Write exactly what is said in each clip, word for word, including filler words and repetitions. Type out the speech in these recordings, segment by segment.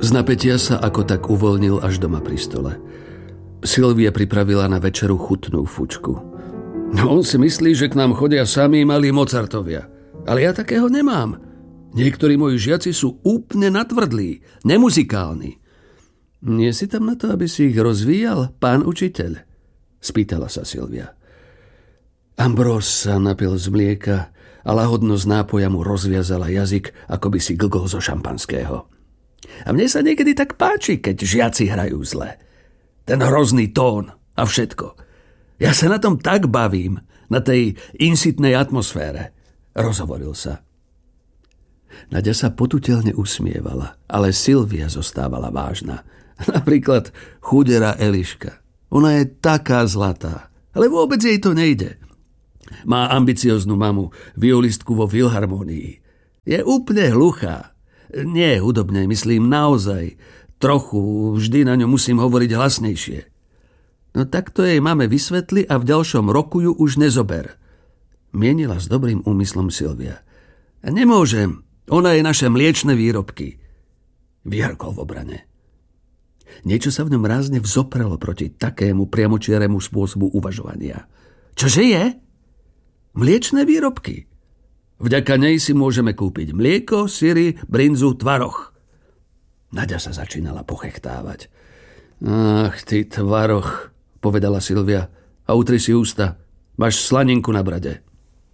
Z napätia sa ako tak uvoľnil až doma pri stole. Silvia pripravila na večeru chutnú fučku. No on si myslí, že k nám chodia samí malí Mozartovia. Ale ja takého nemám. Niektorí moji žiaci sú úplne natvrdlí, nemuzikálni. Nie si tam na to, aby si ich rozvíjal, pán učiteľ? Spýtala sa Silvia. Ambrós sa napil z mlieka a lahodnosť nápoja mu rozviazala jazyk, ako by si glgol zo šampanského. A mne sa niekedy tak páči, keď žiaci hrajú zle. Ten hrozný tón a všetko. Ja sa na tom tak bavím, na tej insitnej atmosfére, rozhovoril sa. Naďa sa potuteľne usmievala, ale Silvia zostávala vážna. Napríklad chudera Eliška. Ona je taká zlatá, ale vôbec jej to nejde. Má ambicioznú mamu, violistku vo filharmonii. Je úplne hluchá. Nie hudobne, myslím naozaj. Trochu, vždy na ňu musím hovoriť hlasnejšie. No tak to jej máme vysvetli a v ďalšom roku ju už nezober. Mienila s dobrým úmyslom Silvia. Nemôžem, ona je naše mliečne výrobky. Vyhrkol v obrane. Niečo sa v ňom rázne vzoprelo proti takému priamočiaremu spôsobu uvažovania. Čože je? Mliečne výrobky. Vďaka nej si môžeme kúpiť mlieko, syry, brinzu, tvaroch. Naďa sa začínala pochechtávať. Ach, ty tvaroch, povedala Silvia a utri si ústa. Máš slaninku na brade.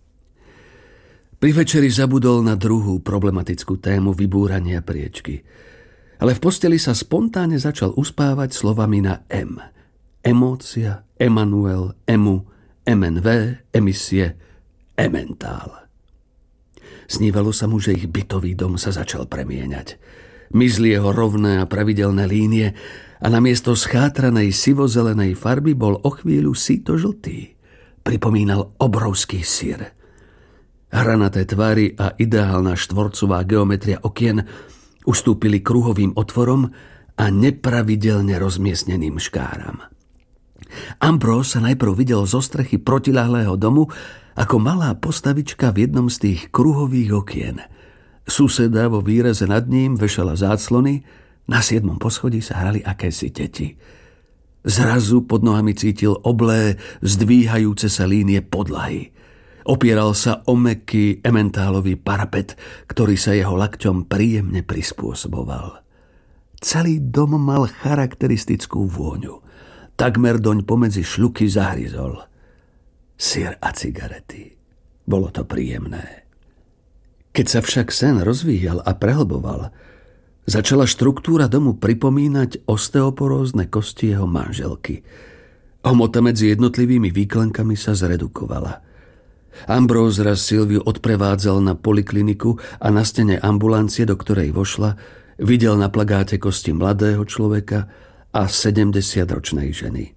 Pri večeri zabudol na druhú problematickú tému vybúrania priečky. Ale v posteli sa spontánne začal uspávať slovami na M. Emócia, Emanuel, Emu, em en vé, emisie, ementál. Snívalo sa mu, že ich bytový dom sa začal premieňať. Mizli jeho rovné a pravidelné línie a namiesto schátranej sivozelenej farby bol o chvíľu síto-žltý. Pripomínal obrovský syr. Hranaté tvary a ideálna štvorcová geometria okien ustúpili kruhovým otvorom a nepravidelne rozmiestneným škáram. Ambrós sa najprv videl zo strechy protiľahlého domu ako malá postavička v jednom z tých kruhových okien. Suseda vo výreze nad ním vešala záclony, na siedmom poschodí sa hrali akési deti. Zrazu pod nohami cítil oblé, zdvíhajúce sa línie podlahy. Opieral sa o mäkký ementálový parapet, ktorý sa jeho lakťom príjemne prispôsoboval. Celý dom mal charakteristickú vôňu. Takmer doň pomedzi šľuky zahryzol. Syr a cigarety. Bolo to príjemné. Keď sa však sen rozvíjal a prehlboval, začala štruktúra domu pripomínať osteoporózne kosti jeho manželky. Hmota medzi jednotlivými výklenkami sa zredukovala. Ambrós raz Silviu odprevádzal na polikliniku a na stene ambulancie, do ktorej vošla, videl na plagáte kosti mladého človeka a sedemdesiatročnej ženy.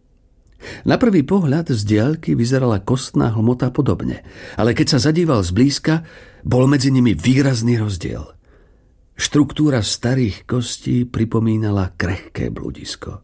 Na prvý pohľad z diaľky vyzerala kostná hmota podobne, ale keď sa zadíval zblízka, bol medzi nimi výrazný rozdiel. Štruktúra starých kostí pripomínala krehké bludisko.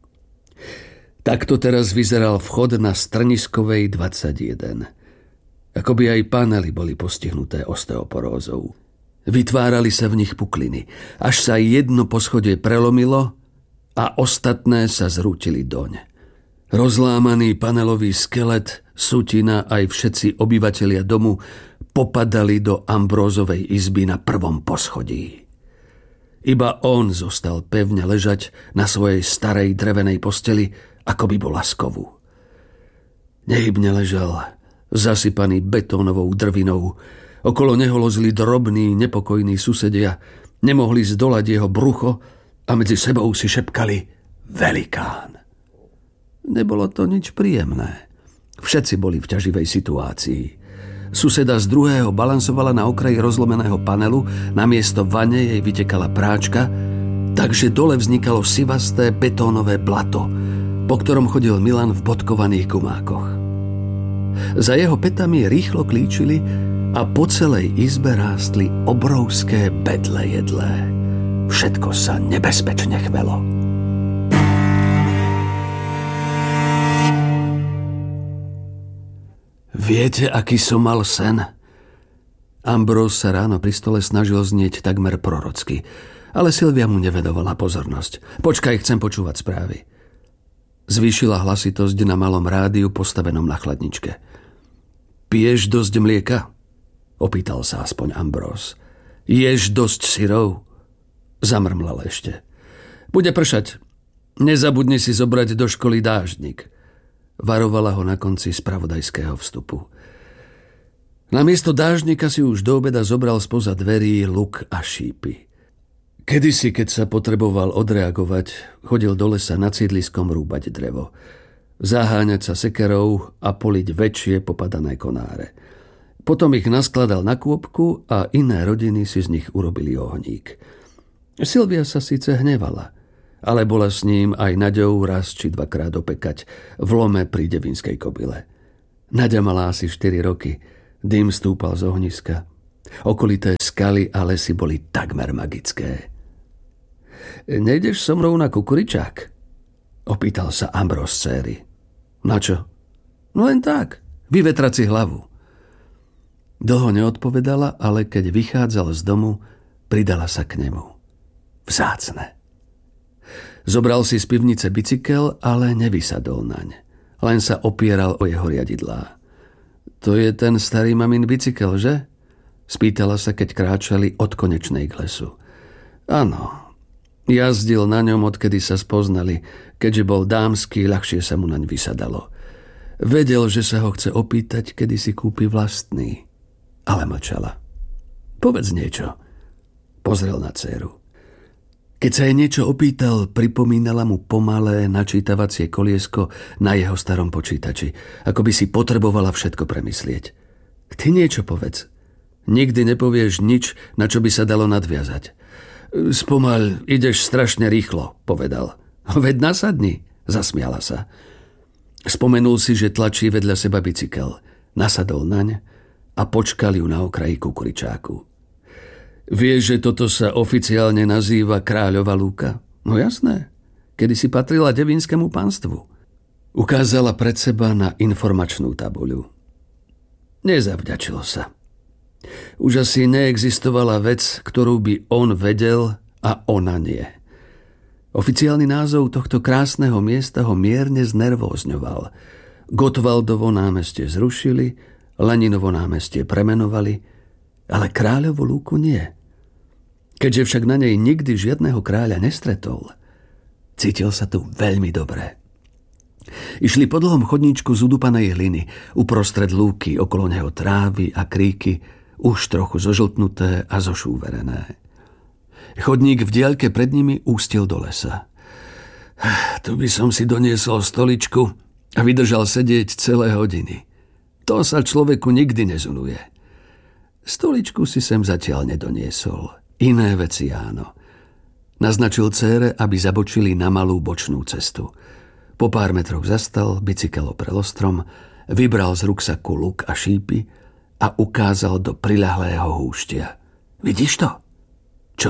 Takto teraz vyzeral vchod na Strniskovej dvadsaťjeden. Akoby aj panely boli postihnuté osteoporózou. Vytvárali sa v nich pukliny, až sa jedno poschodie prelomilo a ostatné sa zrútili doň. Rozlámaný panelový skelet, sutina aj všetci obyvatelia domu popadali do Ambrózovej izby na prvom poschodí. Iba on zostal pevne ležať na svojej starej drevenej posteli, ako by bol laskovu. Nehybne ležal, zasypaný betónovou drvinou. Okolo neho lozili drobní, nepokojní susedia. Nemohli zdolať jeho brucho a medzi sebou si šepkali velikán. Nebolo to nič príjemné. Všetci boli v ťaživej situácii. Suseda z druhého balansovala na okraji rozlomeného panelu, namiesto vane jej vytekala práčka, takže dole vznikalo sivasté betónové blato, po ktorom chodil Milan v bodkovaných gumákoch. Za jeho petami rýchlo klíčili a po celej izbe rástli obrovské bedle jedlé. Všetko sa nebezpečne chvelo. Viete, aký som mal sen? Ambrós sa ráno pri stole snažil znieť takmer prorocky, Ale Silvia mu nevenovala pozornosť. Počkaj, chcem počúvať správy. Zvýšila hlasitosť na malom rádiu postavenom na chladničke. Piješ dosť mlieka? Opýtal sa aspoň Ambrose. Ješ dosť syrov? Zamrmlal ešte. Bude pršať. Nezabudni si zobrať do školy dáždnik. Varovala ho na konci spravodajského vstupu. Namiesto dáždnika si už do obeda zobral spoza dverí luk a šípy. Kedysi, keď sa potreboval odreagovať, chodil do lesa nad sídliskom rúbať drevo, zaháňať sa sekerou a poliť väčšie popadané konáre. Potom ich naskladal na kôpku a iné rodiny si z nich urobili ohník. Silvia sa síce hnevala, ale bola s ním aj Naďou raz či dvakrát opekať v lome pri Devínskej kobyle. Naďa mala asi štyri roky, dym stúpal z ohniska. Okolité skaly a lesy boli takmer magické. Nejdeš so mnou na kukuričák? Opýtal sa Ambrose céry. Na čo? No len tak, vyvetrať si hlavu. Dlho neodpovedala, ale keď vychádzal z domu, pridala sa k nemu. Vzácne. Zobral si z pivnice bicykel, ale nevysadol naň. Len sa opieral o jeho riadidlá. To je ten starý mamin bicykel, že? Spýtala sa, keď kráčali od konečnej k lesu. Áno. Jazdil na ňom, odkedy sa spoznali. Keďže bol dámsky, ľahšie sa mu naň vysadalo. Vedel, že sa ho chce opýtať, kedy si kúpi vlastný. Ale mlčala. Povedz niečo. Pozrel na dcéru. Keď sa jej niečo opýtal, pripomínala mu pomalé načítavacie koliesko na jeho starom počítači, ako by si potrebovala všetko premyslieť. Ty niečo povedz. Nikdy nepovieš nič, na čo by sa dalo nadviazať. Spomaľ, ideš strašne rýchlo, povedal. Veď nasadni, zasmiala sa. Spomenul si, že tlačí vedľa seba bicykel. Nasadol naň a počkal ju na okraji kukuričáku. Vieš, že toto sa oficiálne nazýva Kráľova lúka? No jasné, kedysi patrila Devínskému panstvu. Ukázala pred seba na informačnú tabuľu. Nezavďačil sa. Už asi neexistovala vec, ktorú by on vedel a ona nie. Oficiálny názov tohto krásneho miesta ho mierne znervózňoval. Gotwaldovo námestie zrušili, Leninovo námestie premenovali, ale Kráľovu lúku nie. Keďže však na nej nikdy žiadneho kráľa nestretol, cítil sa tu veľmi dobre. Išli po dlhom chodníčku z udupanej hliny, uprostred lúky, okolo neho trávy a kríky, už trochu zožltnuté a zošúverené. Chodník v diaľke pred nimi ústil do lesa. Tu by som si doniesol stoličku a vydržal sedieť celé hodiny. To sa človeku nikdy nezunuje. Stoličku si sem zatiaľ nedoniesol. Iné veci áno. Naznačil dcére, aby zabočili na malú bočnú cestu. Po pár metroch zastal, bicykel oprel o strom, vybral z ruksaku luk a šípy a ukázal do priľahlého húštia. Vidíš to? Čo?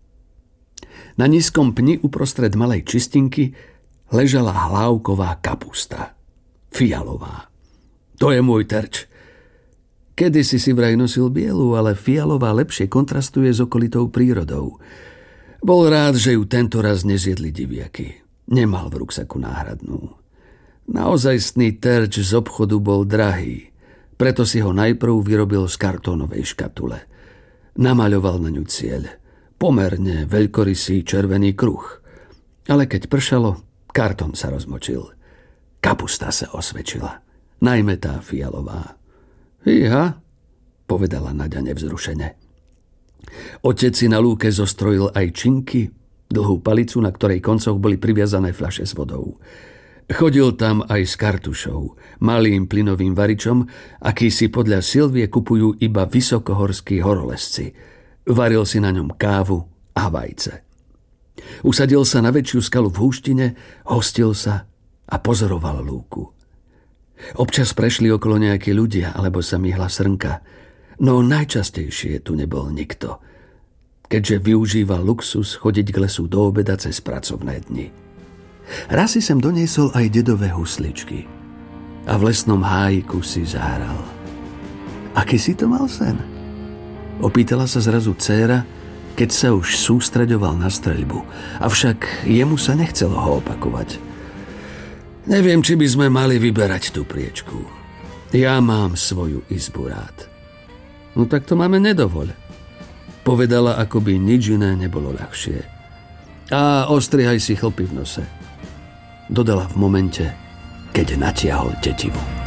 Na nízkom pni uprostred malej čistinky ležala hlávková kapusta. Fialová. To je môj terč. Kedysi si vraj nosil bielu, ale fialová lepšie kontrastuje s okolitou prírodou. Bol rád, že ju tento raz nezjedli diviaky. Nemal v ruksaku náhradnú. Naozajstný terč z obchodu bol drahý, preto si ho najprv vyrobil z kartónovej škatule. Namaľoval na ňu cieľ. Pomerne veľkorysý červený kruh. Ale keď pršalo, kartón sa rozmočil. Kapusta sa osvedčila. Najmä tá fialová. Iha, povedala Naďa nevzrušene. Otec si na lúke zostrojil aj činky, dlhú palicu, na ktorej koncoch boli priviazané fľaše s vodou. Chodil tam aj s kartušou, malým plynovým varičom, aký si podľa Silvie kupujú iba vysokohorskí horolezci. Varil si na ňom kávu a vajce. Usadil sa na väčšiu skalu v húštine, hostil sa a pozoroval lúku. Občas prešli okolo nejakí ľudia, alebo sa myhla srnka, no najčastejšie tu nebol nikto, keďže využíval luxus chodiť k lesu do obeda cez pracovné dni. Raz si sem doniesol aj dedové husličky a v lesnom hájiku si zahral. Aký si to mal sen? Opýtala sa zrazu dcéra keď sa už sústreďoval na streľbu. Avšak jemu sa nechcelo ho opakovať. Neviem, či by sme mali vyberať tú priečku. Ja mám svoju izbu rád. No tak to máme nedovoľ. Povedala, ako by nič iné nebolo ľahšie. A ostrihaj si chlpy v nose. Dodala v momente, keď natiahol tetivu.